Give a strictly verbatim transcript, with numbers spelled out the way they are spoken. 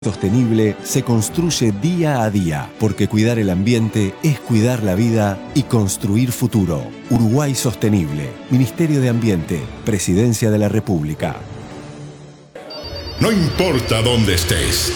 Sostenible se construye día a día, porque cuidar el ambiente es cuidar la vida y construir futuro. Uruguay Sostenible, Ministerio de Ambiente, Presidencia de la República. No importa dónde estés,